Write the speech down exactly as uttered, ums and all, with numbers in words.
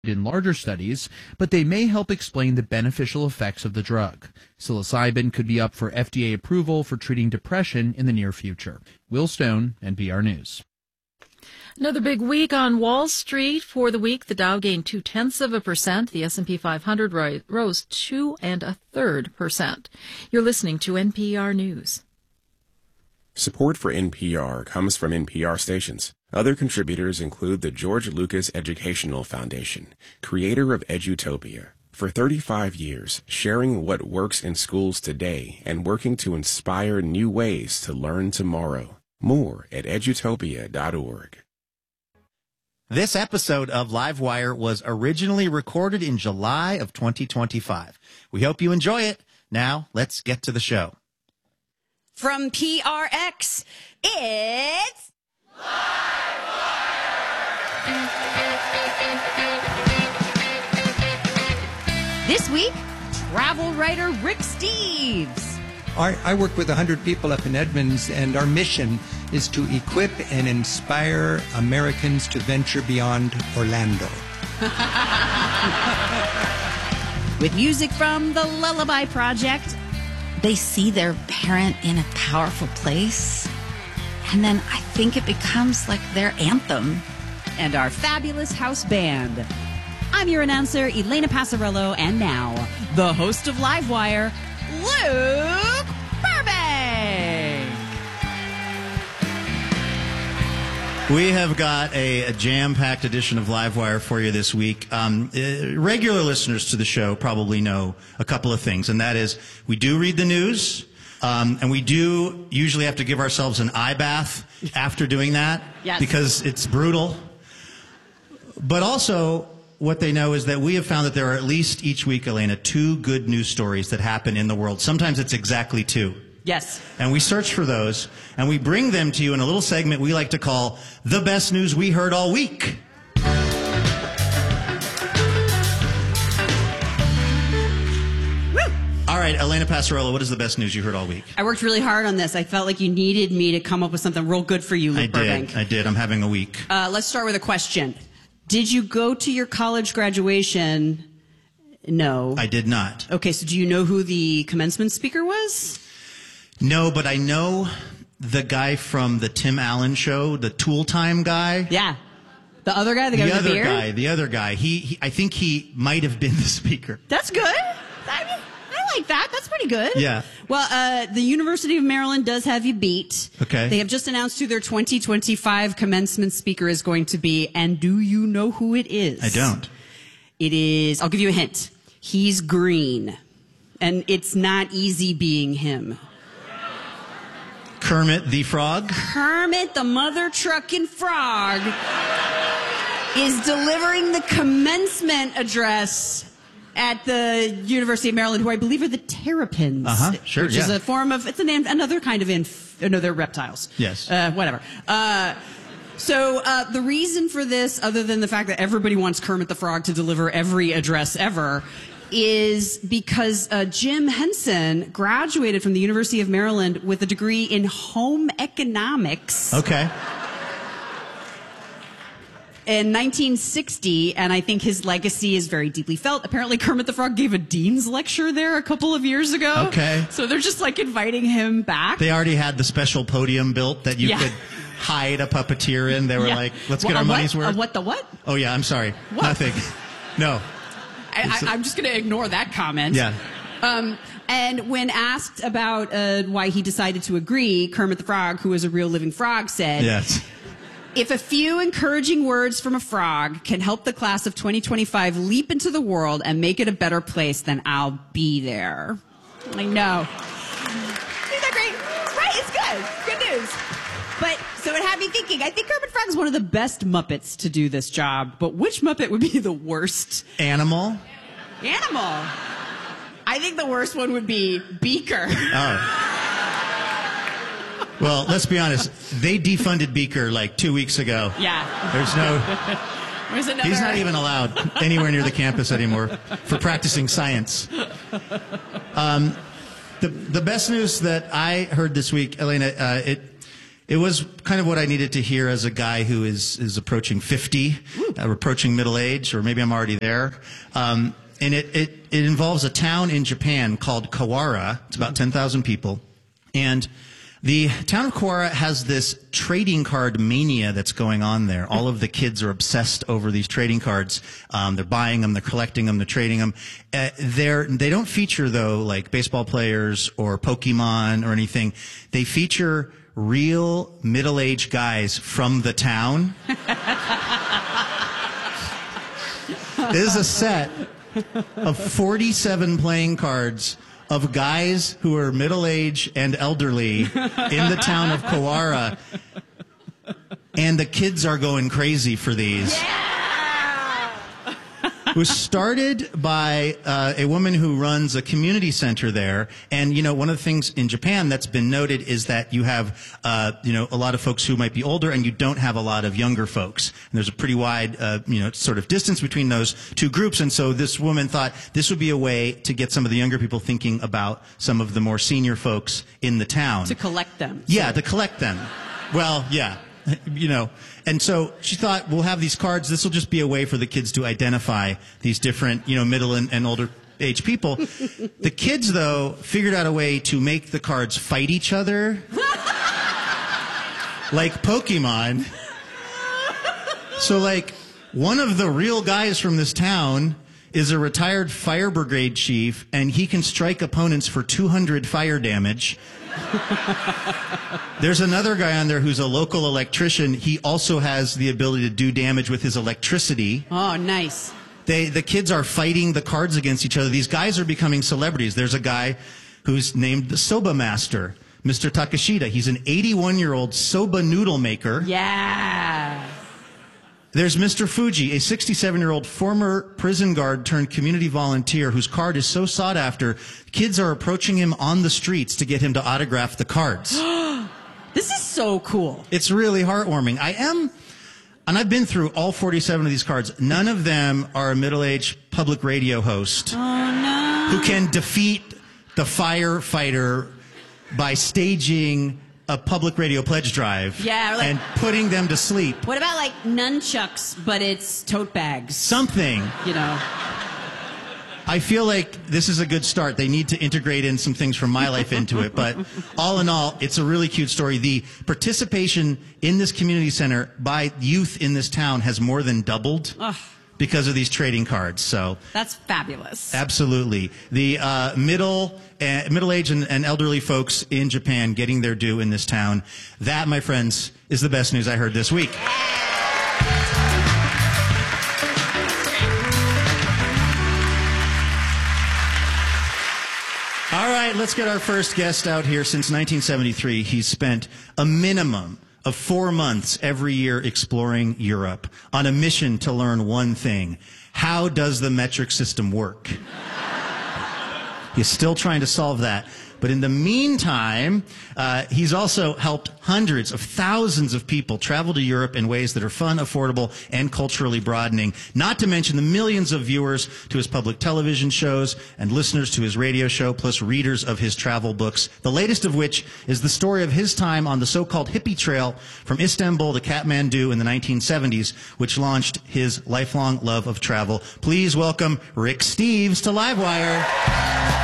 in larger studies, but they may help explain the beneficial effects of the drug. Psilocybin could be up for F D A approval for treating depression in the near future. Will Stone, N P R News. Another big week on Wall Street. For the week, the Dow gained two-tenths of a percent. The S and P five hundred rose two and a third percent. You're listening to N P R News. Support for N P R comes from N P R stations. Other contributors include the George Lucas Educational Foundation, creator of Edutopia. For thirty-five years, sharing what works in schools today and working to inspire new ways to learn tomorrow. More at edutopia dot org. This episode of Livewire was originally recorded in July of twenty twenty-five. We hope you enjoy it. Now, let's get to the show. From P R X, it's Livewire! This week, travel writer Rick Steves. I, I work with one hundred people up in Edmonds, and our mission is to equip and inspire Americans to venture beyond Orlando. With music from the Lullaby Project, they see their parent in a powerful place, and then I think it becomes like their anthem. And our fabulous house band. I'm your announcer, Elena Passarello, and now, the host of Livewire, Luke Burbank. We have got a, a jam-packed edition of Livewire for you this week. Um, uh, regular listeners to the show probably know a couple of things, and that is we do read the news, um, and we do usually have to give ourselves an eye bath after doing that, yes, because it's brutal. But also, what they know is that we have found that there are at least each week, Elena, two good news stories that happen in the world. Sometimes it's exactly two. Yes. And we search for those, and we bring them to you in a little segment we like to call The Best News We Heard All Week. Woo! All right, Elena Passarello, what is the best news you heard all week? I worked really hard on this. I felt like you needed me to come up with something real good for you, Luke I did. Burbank. I did. I'm having a week. Uh, let's start with a question. Did you go to your college graduation? No. I did not. Okay, so do you know who the commencement speaker was? No, but I know the guy from the Tim Allen show, the Tool Time guy. Yeah. The other guy, the guy the with other the beard? guy, the other guy. He, he, I think he might have been the speaker. That's good. I mean, I like that. That's pretty good. Yeah. Well, uh, the University of Maryland does have you beat. Okay. They have just announced who their twenty twenty-five commencement speaker is going to be. And do you know who it is? I don't. It is, I'll give you a hint. He's green. And it's not easy being him. Kermit the Frog? Kermit the mother trucking frog is delivering the commencement address at the University of Maryland, who I believe are the terrapins. Uh-huh, sure, Which yeah. is a form of, it's an, another kind of, inf, no, they're reptiles. Yes. Uh, whatever. Uh, so uh, the reason for this, other than the fact that everybody wants Kermit the Frog to deliver every address ever, is because uh, Jim Henson graduated from the University of Maryland with a degree in home economics. Okay. In nineteen sixty, and I think his legacy is very deeply felt. Apparently, Kermit the Frog gave a dean's lecture there a couple of years ago. Okay. So they're just like inviting him back. They already had the special podium built that you Yeah. could hide a puppeteer in. They were Yeah. like, let's Well, get a our what? money's worth. A what the what? Oh, yeah, I'm sorry. What? Nothing. No. I, I, I'm just going to ignore that comment. Yeah. Um, and when asked about uh, why he decided to agree, Kermit the Frog, who is a real living frog, said, Yes. if a few encouraging words from a frog can help the class of twenty twenty-five leap into the world and make it a better place, then I'll be there. I know. Isn't that great? Right, it's good. Good news. But, so it had me thinking, I think Kermit Frog is one of the best Muppets to do this job, but which Muppet would be the worst? Animal? Animal. I think the worst one would be Beaker. Oh. Well, let's be honest. They defunded Beaker like two weeks ago. Yeah. There's no... Where's another? He's not even allowed anywhere near the campus anymore for practicing science. Um, the the best news that I heard this week, Elena, uh, it It was kind of what I needed to hear as a guy who is, is approaching fifty, uh, approaching middle age, or maybe I'm already there. Um, and it, it, it involves a town in Japan called Kawara. It's about ten thousand people. And the town of Kawara has this trading card mania that's going on there. All of the kids are obsessed over these trading cards. Um, they're buying them, they're collecting them, they're trading them. Uh, they're, they don't feature, though, like baseball players or Pokemon or anything. They feature real middle-aged guys from the town. This is a set of forty-seven playing cards of guys who are middle-aged and elderly in the town of Kawara. And the kids are going crazy for these. Yeah! It was started by uh, a woman who runs a community center there. And, you know, one of the things in Japan that's been noted is that you have, uh, you know, a lot of folks who might be older and you don't have a lot of younger folks. And there's a pretty wide, uh, you know, sort of distance between those two groups. And so this woman thought this would be a way to get some of the younger people thinking about some of the more senior folks in the town. To collect them. Yeah, to collect them. Well, yeah. You know, and so she thought, we'll have these cards. This will just be a way for the kids to identify these different, you know, middle and, and older age people. The kids, though, figured out a way to make the cards fight each other. Like Pokemon. So, like, one of the real guys from this town is a retired fire brigade chief, and he can strike opponents for two hundred fire damage. There's another guy on there who's a local electrician. He also has the ability to do damage with his electricity. Oh, nice. They, the kids are fighting the cards against each other. These guys are becoming celebrities. There's a guy who's named the Soba Master, Mister Takashita. He's an eighty-one-year-old soba noodle maker. Yeah. There's Mister Fuji, a sixty-seven-year-old former prison guard turned community volunteer whose card is so sought after, kids are approaching him on the streets to get him to autograph the cards. This is so cool. It's really heartwarming. I am, and I've been through all forty-seven of these cards. None of them are a middle-aged public radio host Oh, no. who can defeat the firefighter by staging a public radio pledge drive Yeah, like- and putting them to sleep. What about, like, nunchucks, but it's tote bags? Something. You know. I feel like this is a good start. They need to integrate in some things from my life into it. But all in all, it's a really cute story. The participation in this community center by youth in this town has more than doubled Ugh. because of these trading cards. So That's fabulous. absolutely. The uh, middle uh, middle-aged and, and elderly folks in Japan getting their due in this town. That, my friends, is the best news I heard this week. All right, let's get our first guest out here. Since nineteen seventy-three, he's spent a minimum of four months every year exploring Europe on a mission to learn one thing. How does the metric system work? He's still trying to solve that. But in the meantime, uh, he's also helped hundreds of thousands of people travel to Europe in ways that are fun, affordable, and culturally broadening. Not to mention the millions of viewers to his public television shows and listeners to his radio show, plus readers of his travel books. The latest of which is the story of his time on the so-called hippie trail from Istanbul to Kathmandu in the nineteen seventies, which launched his lifelong love of travel. Please welcome Rick Steves to Livewire.